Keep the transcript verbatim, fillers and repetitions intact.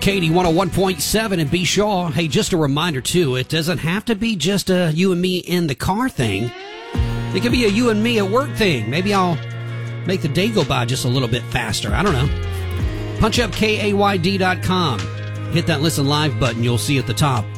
Katie one oh one point seven and B. Shaw. Hey, just a reminder, too, it doesn't have to be just a you and me in the car thing. It could be a you and me at work thing. Maybe I'll make the day go by just a little bit faster. I don't know. Punch up K A Y D dot com. Hit that listen live button. You'll see at the top